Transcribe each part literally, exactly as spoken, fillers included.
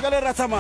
jale ra tsama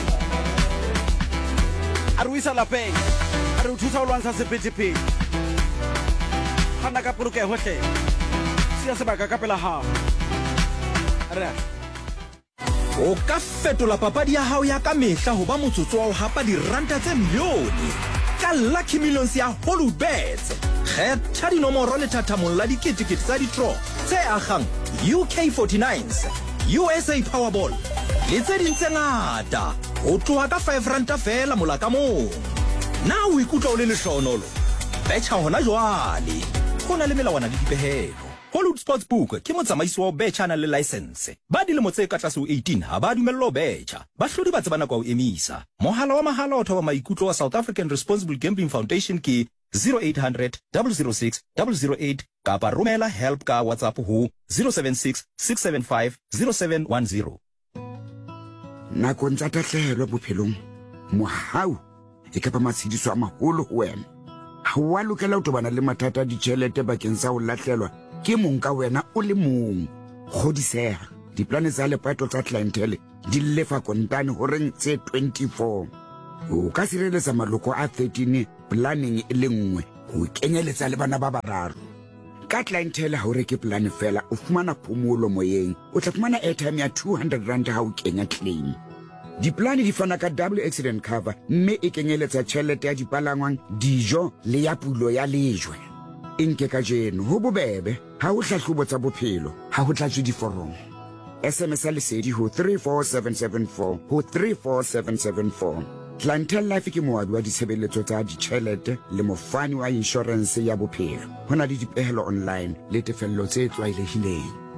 a re wisa lapeng a re o thusa o lwantsha sepetepe gana ka poloke hohle sia sebaka ka pela hao re o ka fetola papadi ya hao ya ka mehla ho ba motsotso wa ho hapa diranta tse milione ka Lucky Millions ya Hollywoodbets. Kgetha dinomoro le thathamong la diketekete tsa di-draw tse agang U K forty-nines, U S A Powerball le tse ding tse ngata ho tloha ka five ranta fela mola ka mong. Na o ikutlwa o le lehlohonolo? Betjha hona jwale ho na le melawana le dipehelo. Hollywood Sportsbook ke motsamaisi wa betjha na le license. Ba dilemo tse ka tlase ho eighteen ha ba dumellwa ho betjha. Bahlodi ba tsebana kwa ho emisa. Mohala wa mahala o thoba maikutlo wa South African Responsible Gambling Foundation ke zero eight hundred, zero zero six, zero zero eight kapa romela help ka WhatsApp ho zero seven six, six seven five, zero seven one zero. Nakong tsa tahlehelo bophelong mohau e ka ba matshidiso a maholo ho wena. Ha wa lokela ho tobana le mathata a ditjhelete bakeng sa ho lahlelwa ke mong ka wena o le mong. Kgodiseha diplane tsa lepato tsa clientele di lefa kontane ho reng tse twenty-four. O ka sireletsa maloko a thirteen planning e le nngwe ho kenyeletsa le bana ba bararo. Ka clientele ha o reke plan fela o fumana phomolo moyeng, o tla fumana airtime ya two hundred rand ha o kenya claim. Diplane di fana ka double accident cover mme e kenyeletsa tjhelete ya dipalangwang, dijo le ya pulo ya lejwe. Inke ka jeno ho bobebe ha o hlahlobo tsa bophelo ha ho tlatswe diforomo. S M S lesedi ho three four seven seven four ho three four seven seven four. Clientele Life ke moabi wa ditshebeletso tsa ditjhelete le mofani wa insurance ya bophelo. Hona le dipehelo online le tefello tse tlwaelehileng.